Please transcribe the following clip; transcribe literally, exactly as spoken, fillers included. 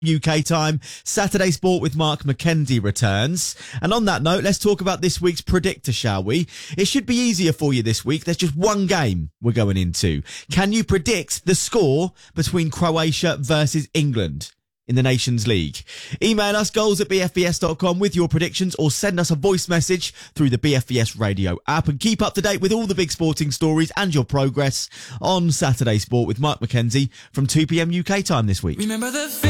U K time. Saturday Sport with Mark McKenzie returns. And on that note, let's talk about this week's predictor, shall we? It should be easier for you this week. There's just one game we're going into. Can you predict the score between Croatia versus England in the Nations League? Email us goals at b f b s dot com with your predictions, or send us a voice message through the B F B S radio app, and keep up to date with all the big sporting stories and your progress on Saturday Sport with Mark McKenzie from two p.m. U K time this week. Remember the